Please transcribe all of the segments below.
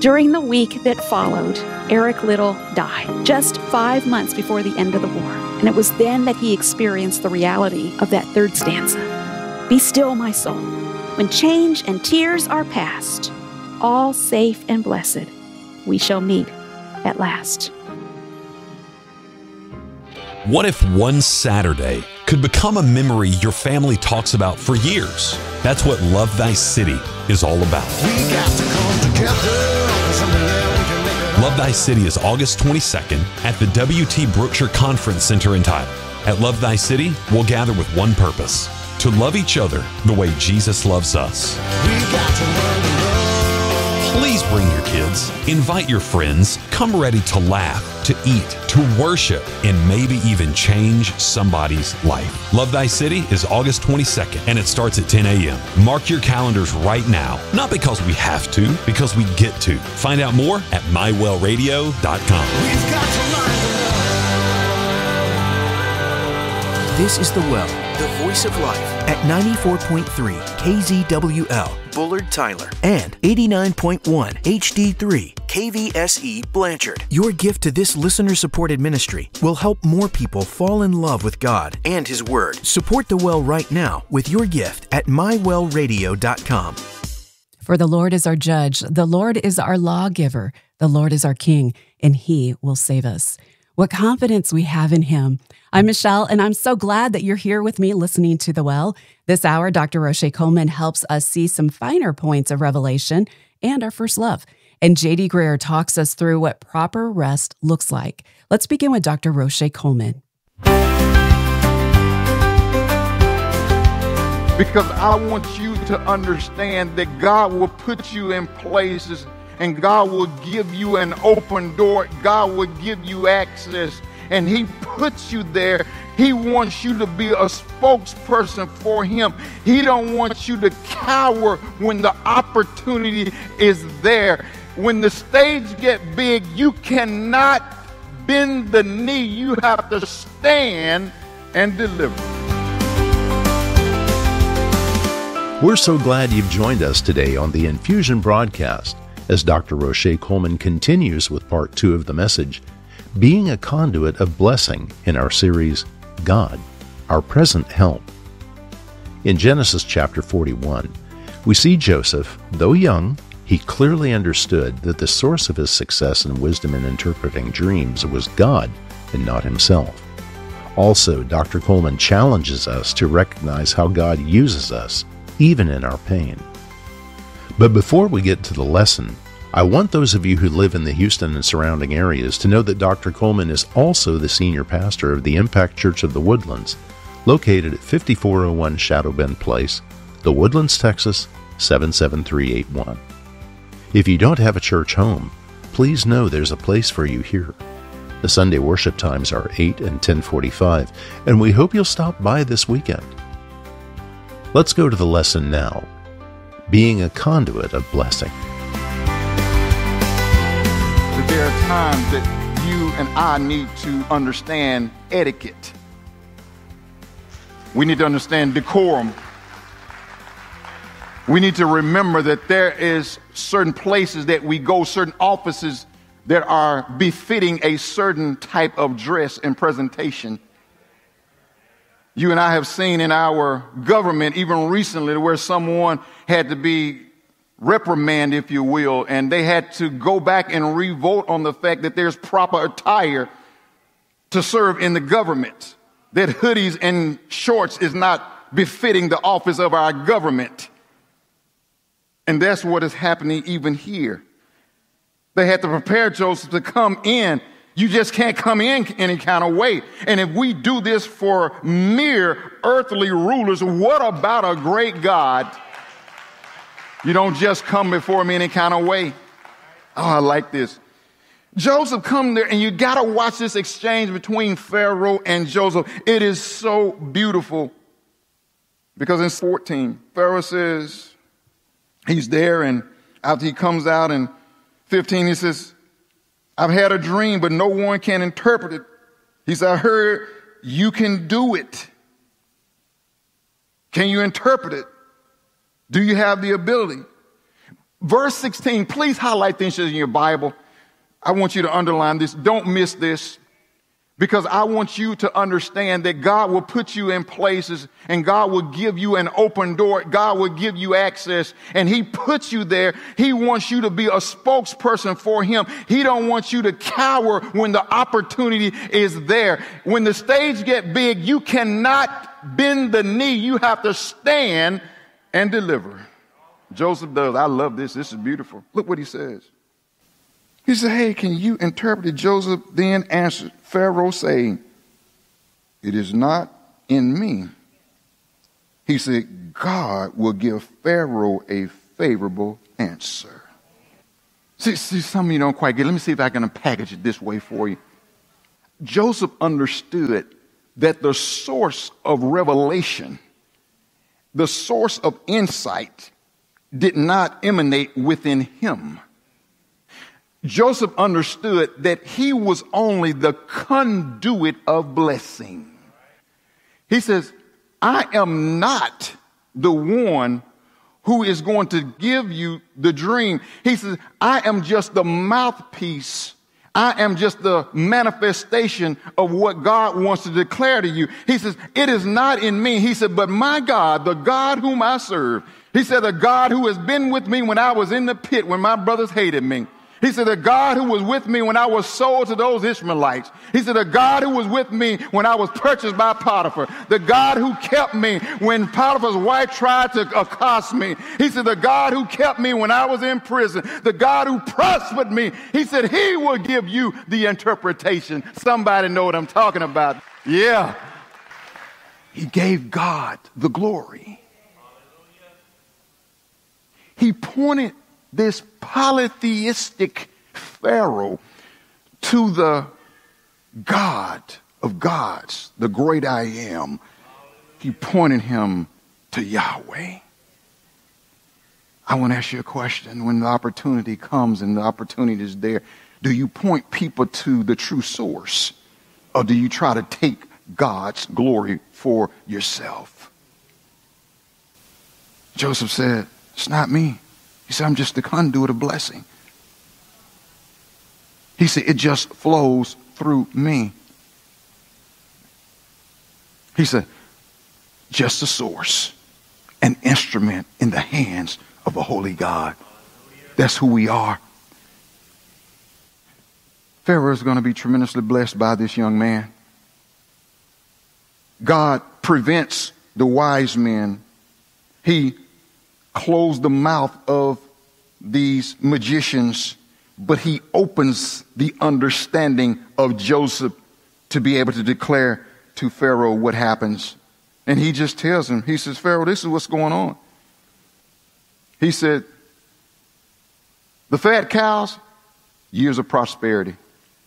During the week that followed, Eric Liddell died, just 5 months before the end of the war. And it was then that he experienced the reality of that third stanza. Be still, my soul. When change and tears are past, all safe and blessed, we shall meet at last. What if one Saturday could become a memory your family talks about for years? That's what Love Thy City is all about. We got to come together. Love Thy City is August 22nd at the W.T. Brookshire Conference Center in Tyler. At Love Thy City, we'll gather with one purpose: to love each other the way Jesus loves us. We got to learn to love. Please bring your kids, invite your friends, come ready to laugh, to eat, to worship, and maybe even change somebody's life. Love Thy City is August 22nd, and it starts at 10 a.m. Mark your calendars right now, not because we have to, because we get to. Find out more at mywellradio.com. We've got to learn to love. This is The Well, the voice of life, at 94.3 KZWL, Bullard, Tyler, and 89.1 HD3 KVSE, Blanchard. Your gift to this listener-supported ministry will help more people fall in love with God and His Word. Support The Well right now with your gift at mywellradio.com. For the Lord is our judge, the Lord is our lawgiver, the Lord is our king, and He will save us. What confidence we have in Him. I'm Michelle, and I'm so glad that you're here with me listening to The Well. This hour, Dr. Roche Coleman helps us see some finer points of Revelation and our first love. And J.D. Greer talks us through what proper rest looks like. Let's begin with Dr. Roche Coleman. Because I want you to understand that God will put you in places and God will give you an open door. God will give you access, and He puts you there. He wants you to be a spokesperson for Him. He don't want you to cower when the opportunity is there. When the stage get big, you cannot bend the knee. You have to stand and deliver. We're so glad you've joined us today on the Infusion broadcast as Dr. Roche Coleman continues with part 2 of the message, Being a Conduit of Blessing, in our series, God, Our Present Help. In Genesis chapter 41, we see Joseph, though young, he clearly understood that the source of his success and wisdom in interpreting dreams was God and not himself. Also, Dr. Coleman challenges us to recognize how God uses us, even in our pain. But before we get to the lesson, I want those of you who live in the Houston and surrounding areas to know that Dr. Coleman is also the senior pastor of the Impact Church of the Woodlands, located at 5401 Shadow Bend Place, The Woodlands, Texas, 77381. If you don't have a church home, please know there's a place for you here. The Sunday worship times are 8 and 10:45, and we hope you'll stop by this weekend. Let's go to the lesson now. Being a conduit of blessing. There are times that you and I need to understand etiquette. We need to understand decorum. We need to remember that there is certain places that we go, certain offices that are befitting a certain type of dress and presentation. You and I have seen in our government, even recently, where someone had to be reprimanded, if you will, and they had to go back and revote on the fact that there's proper attire to serve in the government, that hoodies and shorts is not befitting the office of our government. And that's what is happening even here. They had to prepare Joseph to come in. You just can't come in any kind of way. And if we do this for mere earthly rulers, what about a great God? You don't just come before me any kind of way. Oh, I like this. Joseph come there, and you got to watch this exchange between Pharaoh and Joseph. It is so beautiful. Because in 14, Pharaoh says he's there, and after he comes out in 15, he says, I've had a dream, but no one can interpret it. He said, I heard you can do it. Can you interpret it? Do you have the ability? Verse 16, please highlight this in your Bible. I want you to underline this. Don't miss this, because I want you to understand that God will put you in places and God will give you an open door. God will give you access, and he puts you there. He wants you to be a spokesperson for him. He don't want you to cower when the opportunity is there. When the stage get big, you cannot bend the knee. You have to stand and deliver. Joseph does. I love this. This is beautiful. Look what he says. He said, hey, can you interpret it? Joseph then answered Pharaoh, saying, it is not in me. He said, God will give Pharaoh a favorable answer. See, some of you don't quite get it. Let me see if I can package it this way for you. Joseph understood that the source of revelation, the source of insight, did not emanate within him. Joseph understood that he was only the conduit of blessing. He says, I am not the one who is going to give you the dream. He says, I am just the mouthpiece. I am just the manifestation of what God wants to declare to you. He says, it is not in me. He said, but my God, the God whom I serve, he said, the God who has been with me when I was in the pit, when my brothers hated me. He said, the God who was with me when I was sold to those Ishmaelites. He said, the God who was with me when I was purchased by Potiphar. The God who kept me when Potiphar's wife tried to accost me. He said, the God who kept me when I was in prison. The God who prospered me. He said, he will give you the interpretation. Somebody know what I'm talking about. Yeah. He gave God the glory. He pointed this polytheistic Pharaoh to the God of gods, the great I am. He pointed him to Yahweh. I want to ask you a question. When the opportunity comes and the opportunity is there, do you point people to the true source, or do you try to take God's glory for yourself? Joseph said, it's not me. He said, I'm just the conduit of blessing. He said, it just flows through me. He said, just a source, an instrument in the hands of a holy God. That's who we are. Pharaoh is going to be tremendously blessed by this young man. God prevents the wise men. He closed the mouth of these magicians, but he opens the understanding of Joseph to be able to declare to Pharaoh what happens. And he just tells him, he says, Pharaoh, this is what's going on. He said, the fat cows, years of prosperity.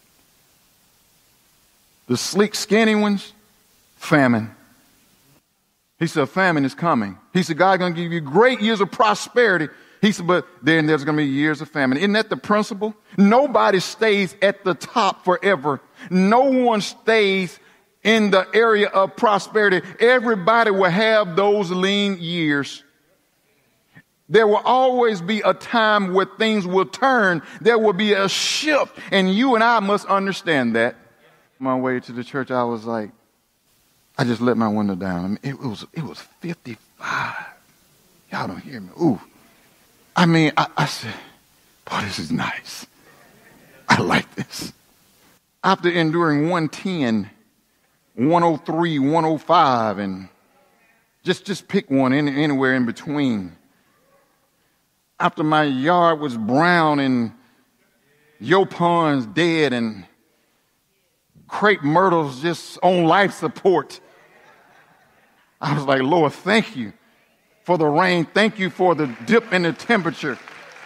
The sleek, skinny ones, famine. He said, famine is coming. He said, God's going to give you great years of prosperity. He said, but then there's going to be years of famine. Isn't that the principle? Nobody stays at the top forever. No one stays in the area of prosperity. Everybody will have those lean years. There will always be a time where things will turn. There will be a shift, and you and I must understand that. On my way to the church, I was like, I just let my window down. I mean, it was 55. Y'all don't hear me. Ooh. I mean, I said, boy, this is nice. I like this. After enduring 110, 103, 105, and just pick one anywhere in between. After my yard was brown and yopons dead and crepe myrtles just on life support, I was like, Lord, thank you for the rain. Thank you for the dip in the temperature.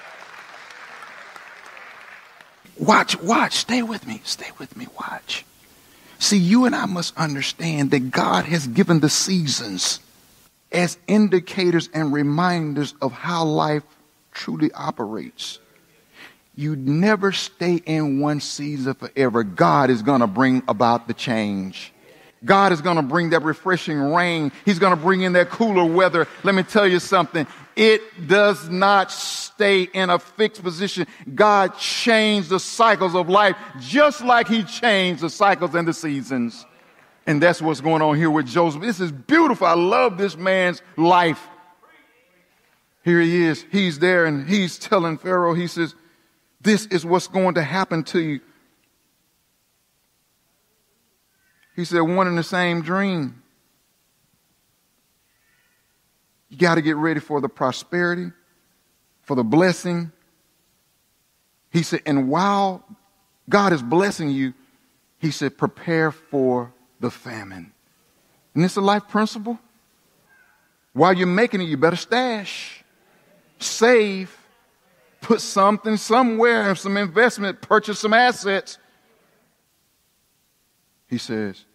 Watch, stay with me, watch. See, you and I must understand that God has given the seasons as indicators and reminders of how life truly operates. You never stay in one season forever. God is going to bring about the change. God is going to bring that refreshing rain. He's going to bring in that cooler weather. Let me tell you something. It does not stay in a fixed position. God changed the cycles of life just like he changed the cycles and the seasons. And that's what's going on here with Joseph. This is beautiful. I love this man's life. Here he is. He's there and he's telling Pharaoh, he says, this is what's going to happen to you. He said, one and the same dream. You got to get ready for the prosperity, for the blessing. He said, and while God is blessing you, he said, prepare for the famine. And it's a life principle. While you're making it, you better stash, save, put something somewhere, some investment, purchase some assets. He says,